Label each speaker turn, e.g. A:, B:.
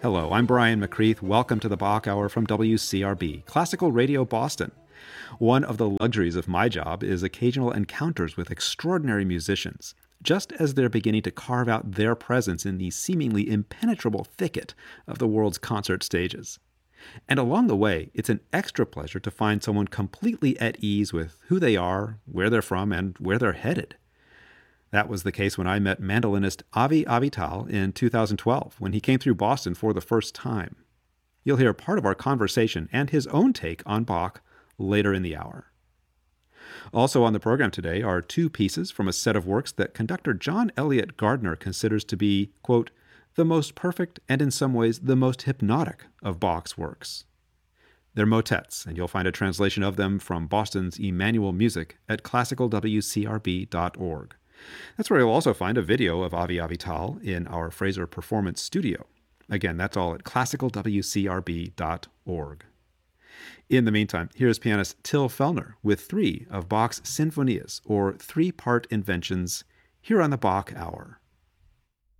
A: Hello, I'm Brian McCreath. Welcome to the Bach Hour from WCRB, Classical Radio Boston. One of the luxuries of my job is occasional encounters with extraordinary musicians, just as they're beginning to carve out their presence in the seemingly impenetrable thicket of the world's concert stages. And along the way, it's an extra pleasure to find someone completely at ease with who they are, where they're from, and where they're headed. That was the case when I met mandolinist Avi Avital in 2012, when he came through Boston for the first time. You'll hear part of our conversation and his own take on Bach later in the hour. Also on the program today are two pieces from a set of works that conductor John Eliot Gardiner considers to be, quote, the most perfect and in some ways the most hypnotic of Bach's works. They're motets, and you'll find a translation of them from Boston's Emmanuel Music at classicalwcrb.org. That's where you'll also find a video of Avi Avital in our Fraser Performance Studio. Again, that's all at classicalwcrb.org. In the meantime, here's pianist Till Fellner with three of Bach's sinfonias, or three-part inventions, here on the Bach Hour.